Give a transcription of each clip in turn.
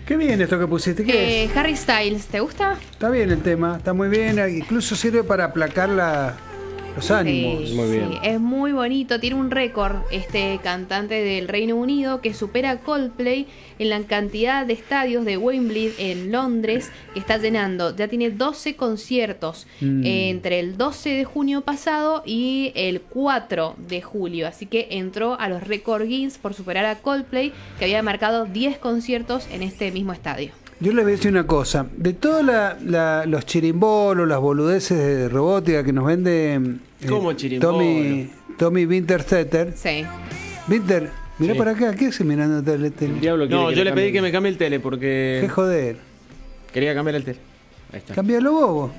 Qué bien esto que pusiste. ¿Qué es? Harry Styles, ¿te gusta? Está bien el tema, está muy bien. Incluso sirve para aplacar los ánimos. Sí, Muy bien. sí, es muy bonito. Tiene un récord este cantante del Reino Unido que supera a Coldplay en la cantidad de estadios de Wembley en Londres que está llenando. Ya tiene 12 conciertos entre el 12 de junio pasado y el 4 de julio. Así que entró a los récord Guinness por superar a Coldplay, que había marcado 10 conciertos en este mismo estadio. Yo les voy a decir una cosa. De todos los chirimbolos, las boludeces de robótica que nos vende ¿Cómo chirimbolo? Tommy Winterstetter. Sí. Winter, mirá Sí. para acá. ¿Qué hace mirando el El tele? diablo quiere No, que yo le pedí cambie. que me cambie el tele Qué porque joder. quería cambiar el tele. Ahí está. Cambialo vos.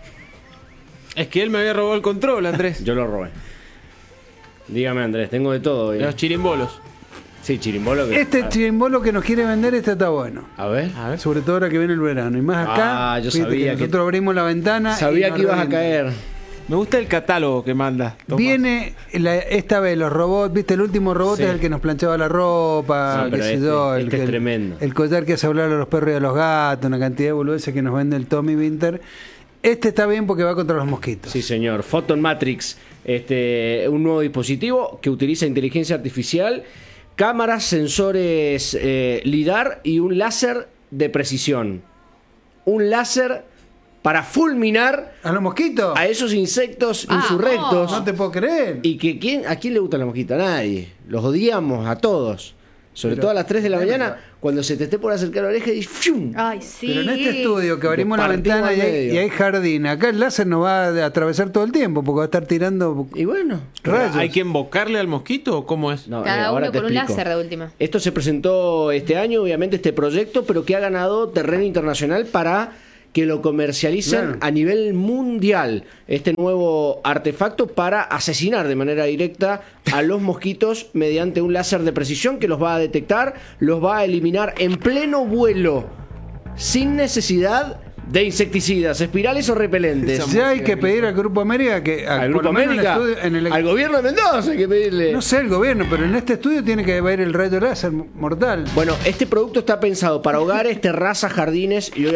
Es que él me había robado el control, Andrés. Yo lo robé. Dígame, Andrés, tengo de todo. Los chirimbolos. Sí, chirimbolo. Que... Este chirimbolo que nos quiere vender, este está bueno. A ver. A ver. Sobre todo ahora que viene el verano. Y más acá, Ah, yo viste sabía que- nosotros abrimos la ventana. Sabía y que ibas a revienta. caer. Me gusta el catálogo que manda. Tomás. Viene esta vez los robots, viste, el último robot Sí. es el que nos planchaba la ropa, Sí, qué pero sé este- yo, este es tremendo. el collar que hace hablar a los perros y a los gatos, una cantidad de boludeces que nos vende el Tommy Winter. Este está bien porque va contra los mosquitos. Sí, señor. Photon Matrix, un nuevo dispositivo que utiliza inteligencia artificial, cámaras, sensores LIDAR y un láser de precisión. Un láser para fulminar ¿A los mosquitos? a esos insectos Ah, insurrectos. No te puedo creer. Y que ¿a quién le gusta la mosquita? A nadie. Los odiamos a todos. Sobre Pero- todo a las 3 de la Bueno, mañana, cuando se te esté por acercar la oreja y ¡fium! Ay, sí. Pero en este estudio que abrimos Lo la partimos ventana al y medio. hay jardín, acá el láser nos va a atravesar todo el tiempo porque va a estar tirando Y bueno. rayos. ¿Hay que invocarle al mosquito o cómo es? No, Cada ahora uno te con un explico. láser de última. Esto se presentó este año, obviamente, este proyecto, pero que ha ganado terreno internacional para que lo comercialicen Claro. a nivel mundial. Este nuevo artefacto para asesinar de manera directa a los mosquitos mediante un láser de precisión que los va a detectar, los va a eliminar en pleno vuelo, sin necesidad de insecticidas, espirales o repelentes. Ya hay que pedir al Grupo América que Al por Grupo lo menos en el América, estudio- en el- al gobierno de Mendoza hay que pedirle. no sé el gobierno, pero en este estudio tiene que haber el rayo láser mortal. Bueno, este producto está pensado para hogares, terrazas, jardines y